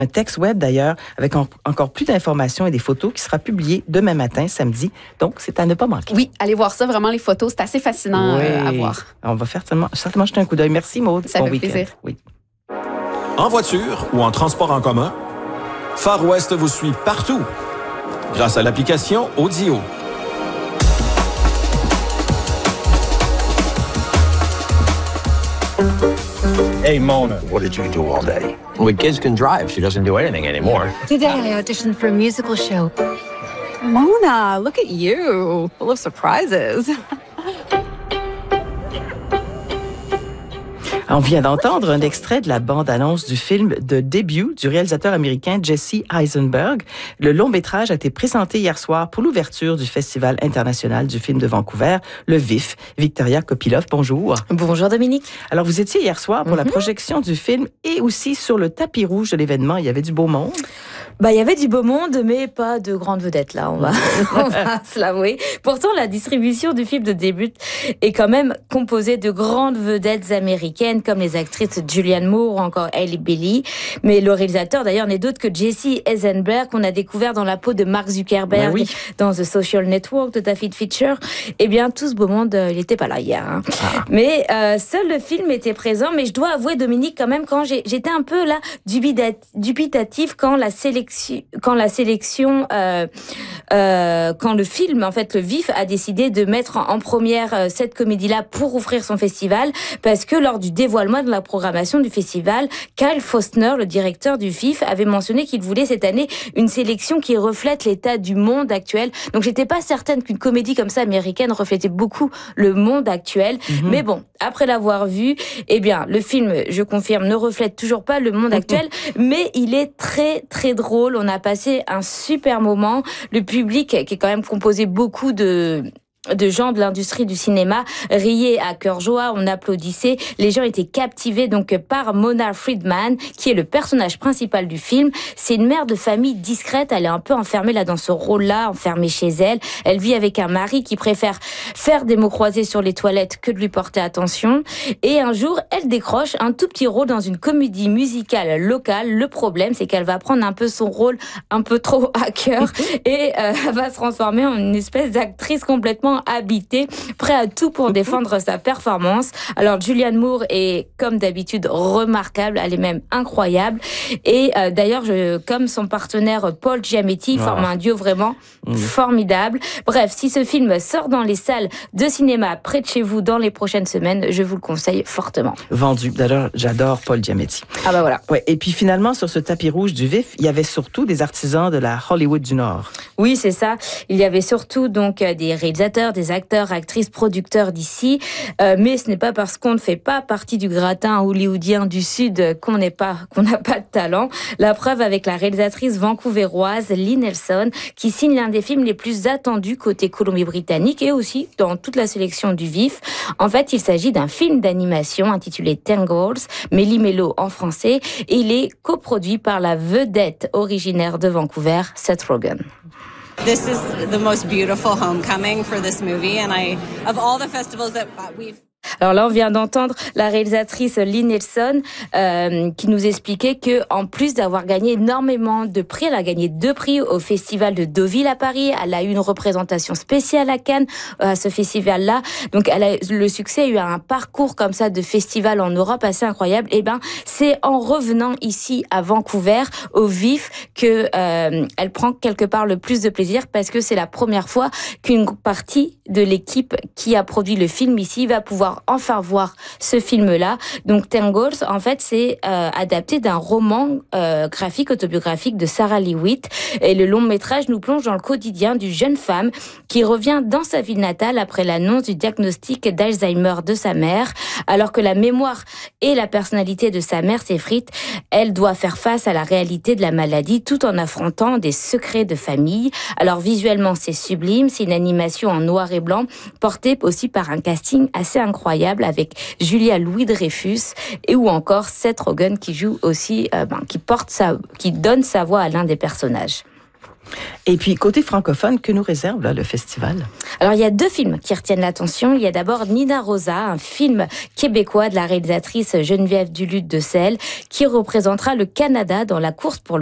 Un texte web d'ailleurs avec encore plus d'informations et des photos qui sera publié demain matin, samedi. Donc, c'est à ne pas manquer. Oui, allez voir ça, vraiment les photos, c'est assez fascinant à voir. On va faire certainement jeter un coup d'œil. Merci Maud. Ça fait plaisir. Oui. En voiture ou en transport en commun, Far West vous suit partout grâce à l'application Audio. Hey, Mona, what did you do all day? Well, kids can drive. She doesn't do anything anymore. Today I auditioned for a musical show. Mona, look at you, full of surprises. On vient d'entendre un extrait de la bande-annonce du film de début du réalisateur américain Jesse Eisenberg. Le long-métrage a été présenté hier soir pour l'ouverture du Festival international du film de Vancouver, le VIF. Victoria Kopilov, bonjour. Bonjour Dominique. Alors, vous étiez hier soir pour la projection du film et aussi sur le tapis rouge de l'événement. Il y avait du beau monde. Il y avait du beau monde, mais pas de grandes vedettes, là, on va se l'avouer. Pourtant, la distribution du film de début est quand même composée de grandes vedettes américaines, comme les actrices Julianne Moore ou encore Hailey Bailey. Mais le réalisateur, d'ailleurs, n'est d'autre que Jesse Eisenberg, qu'on a découvert dans la peau de Mark Zuckerberg, dans The Social Network de David Fincher. Eh bien, tout ce beau monde, il n'était pas là hier. Hein. Mais seul le film était présent. Mais je dois avouer, Dominique, quand même, quand j'étais un peu là dubitative quand le film, en fait, le VIF, a décidé de mettre en première cette comédie-là pour ouvrir son festival, parce que lors du dévoilement de la programmation du festival, Kyle Faustner, le directeur du VIF, avait mentionné qu'il voulait cette année une sélection qui reflète l'état du monde actuel. Donc, j'étais pas certaine qu'une comédie comme ça américaine reflétait beaucoup le monde actuel. Mais bon, après l'avoir vu, eh bien, le film, je confirme, ne reflète toujours pas le monde actuel, mais il est très, très drôle. On a passé un super moment. Le public, qui est quand même composé beaucoup de gens de l'industrie du cinéma, riaient à cœur joie, on applaudissait. Les gens étaient captivés donc par Mona Friedman, qui est le personnage principal du film. C'est une mère de famille discrète, elle est un peu enfermée là dans ce rôle-là, enfermée chez elle. Elle vit avec un mari qui préfère faire des mots croisés sur les toilettes que de lui porter attention. Et un jour, elle décroche un tout petit rôle dans une comédie musicale locale. Le problème, c'est qu'elle va prendre un peu son rôle un peu trop à cœur et va se transformer en une espèce d'actrice complètement habité, prêt à tout pour défendre sa performance. Alors Julianne Moore est comme d'habitude remarquable, elle est même incroyable. Et d'ailleurs, comme son partenaire Paul Giamatti, forme un duo vraiment formidable. Bref, si ce film sort dans les salles de cinéma près de chez vous dans les prochaines semaines, je vous le conseille fortement. Vendu. D'ailleurs, j'adore Paul Giamatti. Ah bah voilà. Ouais. Et puis finalement, sur ce tapis rouge du VIF, il y avait surtout des artisans de la Hollywood du Nord. Oui, c'est ça. Il y avait surtout donc des réalisateurs, des acteurs, actrices, producteurs d'ici. Mais ce n'est pas parce qu'on ne fait pas partie du gratin hollywoodien du Sud qu'on n'a pas de talent. La preuve avec la réalisatrice vancouveroise Lee Nelson, qui signe l'un des films les plus attendus côté Colombie-Britannique et aussi dans toute la sélection du VIF. En fait, il s'agit d'un film d'animation intitulé Tangles, Méli-Mélo en français, et il est coproduit par la vedette originaire de Vancouver, Seth Rogen. This is the most beautiful homecoming for this movie, and of all the festivals that we've... Alors là, on vient d'entendre la réalisatrice Lee Nelson qui nous expliquait que, en plus d'avoir gagné énormément de prix, elle a gagné 2 prix au Festival de Deauville à Paris. Elle a eu une représentation spéciale à Cannes, à ce festival-là. Donc, le succès a eu un parcours comme ça de festival en Europe assez incroyable. Et ben, c'est en revenant ici à Vancouver, au VIF, que elle prend quelque part le plus de plaisir, parce que c'est la première fois qu'une partie de l'équipe qui a produit le film ici va pouvoir enfin voir ce film-là. Donc Tangles, en fait, c'est adapté d'un roman graphique autobiographique de Sarah Leavitt. Et le long métrage nous plonge dans le quotidien d'une jeune femme qui revient dans sa ville natale après l'annonce du diagnostic d'Alzheimer de sa mère. Alors que la mémoire et la personnalité de sa mère s'effritent, elle doit faire face à la réalité de la maladie tout en affrontant des secrets de famille. Alors visuellement, c'est sublime. C'est une animation en noir et blanc, portée aussi par un casting assez incroyable avec Julia Louis-Dreyfus et ou encore Seth Rogen qui joue aussi, qui donne sa voix à l'un des personnages. Et puis, côté francophone, que nous réserve là, le festival? Alors, il y a 2 films qui retiennent l'attention. Il y a d'abord Nina Rosa, un film québécois de la réalisatrice Geneviève Duluth de Selle, qui représentera le Canada dans la course pour